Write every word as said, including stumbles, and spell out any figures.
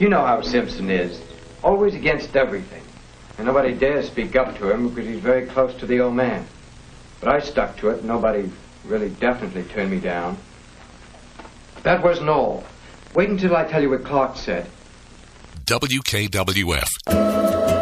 You know how Simpson is. Always against everything. And nobody dares speak up to him because he's very close to the old man. But I stuck to it, and nobody really definitely turned me down. That wasn't all. Wait until I tell you what Clark said. W K W F.